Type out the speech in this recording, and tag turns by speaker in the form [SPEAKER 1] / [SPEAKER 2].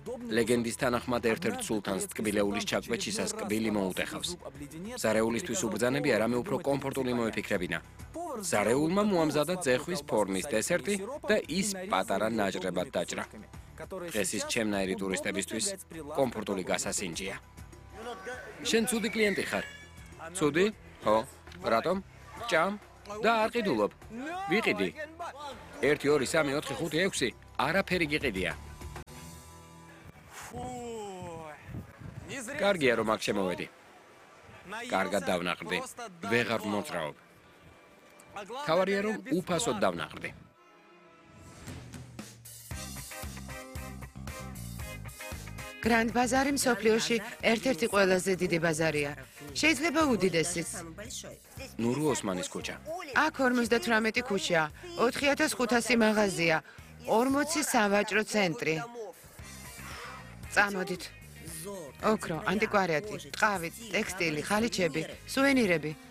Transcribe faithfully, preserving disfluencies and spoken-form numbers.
[SPEAKER 1] ლეგენდის თანახმად ერთ-ერთ სულთანს ტკბილეულის ჩაკვეჩისას კბილი მოუტეხავს. ზარეულისთვის უბრძანები არამე უფრო კომფორტული მოიფიქრებინა. ზარეულმა მოამზადა ძეხვის ფორმის დესერტი და ის პატარა ნაჭრებად დაჭრა. დღეს ის ჩემნაირი ტურისტებისთვის კომფორტული გასასინჯია. შენ ცუდი კლიენტი ხარ. ცუდი? ხო. რატომ? ჭამ და არ ყიდულობ. ვიყიდი. ერთი, ორი, სამი, ოთხი, ხუთი, ექვსი. არაფერი გიყიდია. კარგია რომ აქ შემოვედი. კარგად დავნაყრდი. ვეღარ მოძრაობ. თავარია რომ უფასოდ დავნაყრდი.
[SPEAKER 2] Grand Bazar მსოფლიოში ერთ-ერთი ყველაზე დიდი ბაზარია. შეიძლება უდიდესიც.
[SPEAKER 1] ნურუ ოსმანის ქუჩა.
[SPEAKER 2] აქ ორმოცდათვრამეტი ქუჩა, ოთხი ათას ხუთასი მაღაზია, ორმოცი სავაჭრო ცენტრი. წამოდით. ოქრო, ანტიკვარიატი, ტყავი, ტექსტილი, ხალიჩები, სუვენირები.